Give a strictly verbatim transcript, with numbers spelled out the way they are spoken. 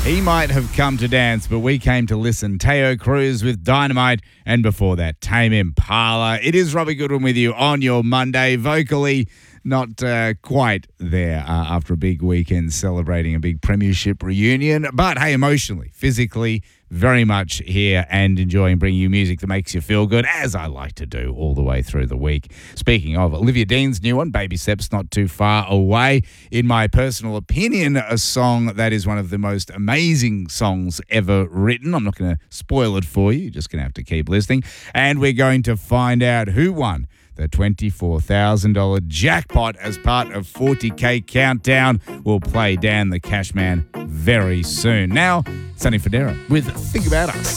He might have come to dance, but we came to listen. Teo Cruz with Dynamite, and before that, Tame Impala. It is Robbie Goodwin with you on your Monday. Vocally, not uh, quite there uh, after a big weekend celebrating a big premiership reunion, but hey, emotionally, physically, very much here and enjoying bringing you music that makes you feel good, as I like to do all the way through the week. Speaking of, Olivia Dean's new one, Baby Steps, not too far away. In my personal opinion, a song that is one of the most amazing songs ever written. I'm not going to spoil it for you. You're just going to have to keep listening. And we're going to find out who won the twenty-four thousand dollars jackpot as part of forty K Countdown. We'll play Dan the Cashman very soon. Now, Sonny Fodera with Think About Us.